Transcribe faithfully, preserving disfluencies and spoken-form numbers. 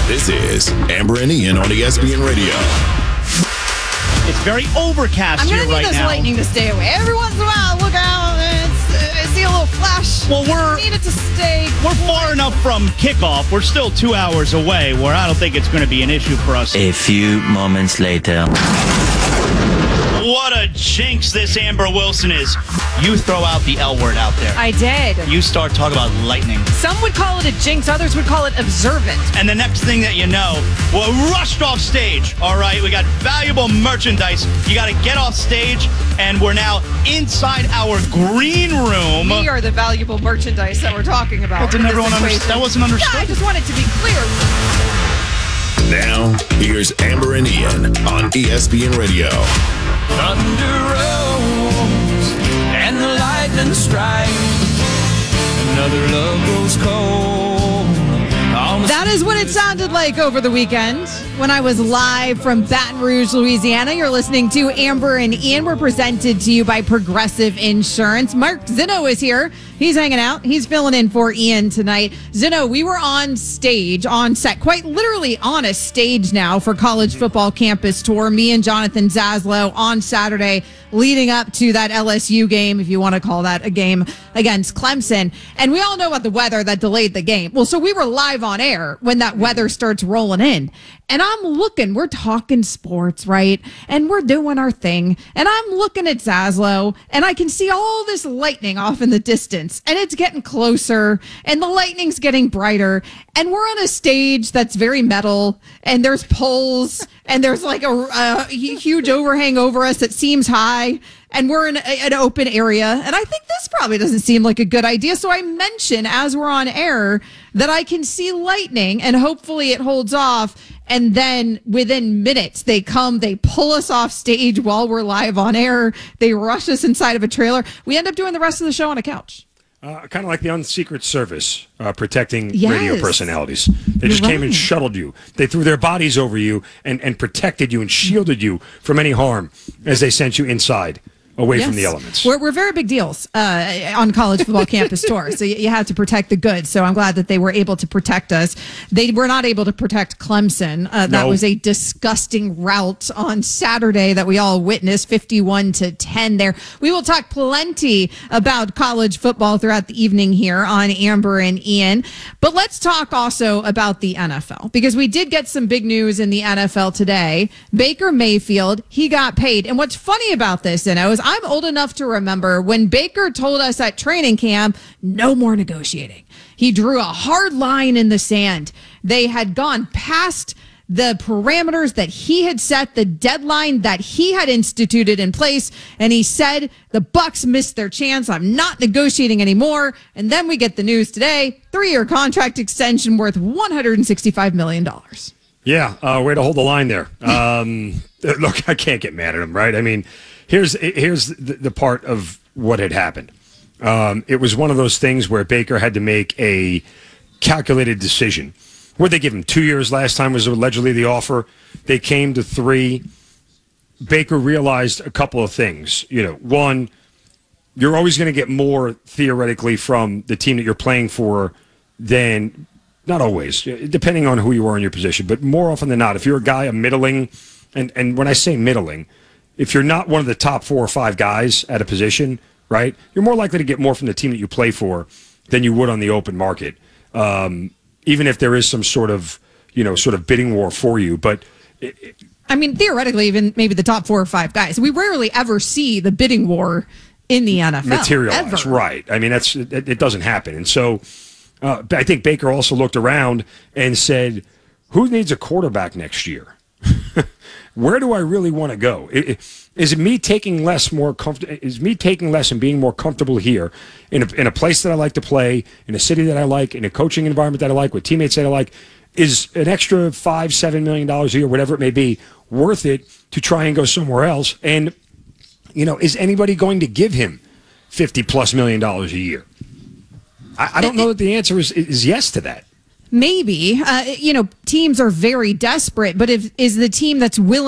This is Amber and Ian on E S P N Radio. It's very overcast here right now. I'm going to need this lightning to stay away. Every once in a while, look out. It's, uh, I see a little flash. Well, we're I need it to stay. We're far enough from kickoff. We're still two hours away, where I don't think it's going to be an issue for us. A few moments later. What a jinx this Amber Wilson is. You throw out the L word out there. I did. You start talking about lightning. Some would call it a jinx. Others would call it observant. And the next thing that you know, we're rushed off stage. All right, we got valuable merchandise. You got to get off stage, and we're now inside our green room. We are the valuable merchandise that we're talking about. Well, didn't everyone understand? That wasn't understood. Yeah, I just wanted to be clear. Now, here's Amber and Ian on E S P N Radio. Thunder rolls and the lightning strikes. Another love goes cold. That is what it sounded like over the weekend when I was live from Baton Rouge, Louisiana. You're listening to Amber and Ian. We're presented to you by Progressive Insurance. Mark Zinno is here. He's hanging out. He's filling in for Ian tonight. Zinno, we were on stage, on set, quite literally on a stage now for College Football Campus Tour. Me and Jonathan Zaslow on Saturday leading up to that L S U game, if you want to call that a game, against Clemson. And we all know about the weather that delayed the game. Well, so we were live on air when that weather starts rolling in. And I'm looking, we're talking sports, right? And we're doing our thing. And I'm looking at Zaslow, and I can see all this lightning off in the distance. And it's getting closer, and the lightning's getting brighter. And we're on a stage that's very metal, and there's poles, and there's like a, a huge overhang over us that seems high. And we're in a, an open area. And I think this probably doesn't seem like a good idea. So I mention as we're on air that I can see lightning, and hopefully it holds off. And then within minutes, they come, they pull us off stage while we're live on air. They rush us inside of a trailer. We end up doing the rest of the show on a couch. Uh, kind of like the Unsecret Service uh, protecting Yes. radio personalities. They You're just came and right. shuttled you. They threw their bodies over you and, and protected you and shielded you from any harm as they sent you inside, away Yes. from the elements. We're, we're very big deals uh, on College Football Campus Tour. So you, you have to protect the good. So I'm glad that they were able to protect us. They were not able to protect Clemson. Uh, that No. was a disgusting rout on Saturday that we all witnessed, fifty-one to ten there. We will talk plenty about college football throughout the evening here on Amber and Ian. But let's talk also about the N F L, because we did get some big news in the N F L today. Baker Mayfield, he got paid. And what's funny about this, you know, is I'm old enough to remember when Baker told us at training camp, no more negotiating. He drew a hard line in the sand. They had gone past the parameters that he had set, the deadline that he had instituted in place, and he said, the Bucs missed their chance. I'm not negotiating anymore. And then we get the news today, three-year contract extension worth one hundred sixty-five million dollars. Yeah, uh, way to hold the line there. Um, look, I can't get mad at him, right? I mean, here's here's the, the part of what had happened. Um, it was one of those things where Baker had to make a calculated decision. Where'd they give him? Two years last time was allegedly the offer. They came to three. Baker realized a couple of things. You know, one, you're always going to get more theoretically from the team that you're playing for than, not always, depending on who you are in your position, but more often than not, if you're a guy, a middling, and, and when I say middling, if you're not one of the top four or five guys at a position, right, you're more likely to get more from the team that you play for than you would on the open market, um, even if there is some sort of, you know, sort of bidding war for you. But it, it, I mean, theoretically, even maybe the top four or five guys. We rarely ever see the bidding war in the N F L. materialize, ever. right. I mean, that's it, it doesn't happen. And so uh, I think Baker also looked around and said, who needs a quarterback next year? Where do I really want to go? Is it me taking less, more comfortable? Is me taking less and being more comfortable here in a, in a place that I like to play, in a city that I like, in a coaching environment that I like, with teammates that I like? Is an extra five, seven million dollars a year, whatever it may be, worth it to try and go somewhere else? And you know, is anybody going to give him fifty plus million dollars a year? I, I don't know that the answer is is yes to that. Maybe, uh, you know, teams are very desperate, but if is the team that's willing